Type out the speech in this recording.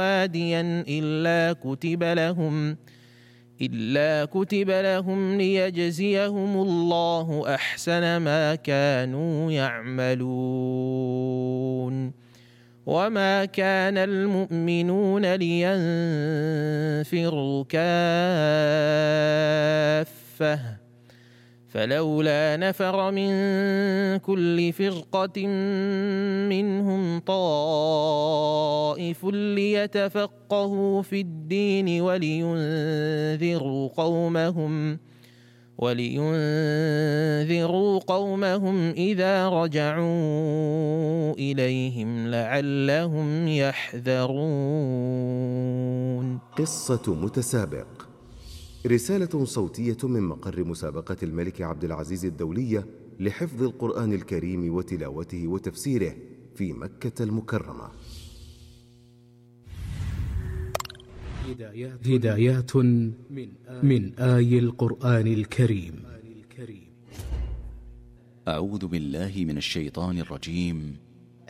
واديا إلا كتب لهم ليجزيهم الله أحسن ما كانوا يعملون. وما كان المؤمنون لينفروا كافة فلولا نفر من كل فرقة منهم طائف ليتفقهوا في الدين ولينذروا قومهم إذا رجعوا إليهم لعلهم يحذرون. قصة متسابق، رسالة صوتية من مقر مسابقة الملك عبد العزيز الدولية لحفظ القرآن الكريم وتلاوته وتفسيره في مكة المكرمة. هدايات من آي القرآن الكريم. أعوذ بالله من الشيطان الرجيم.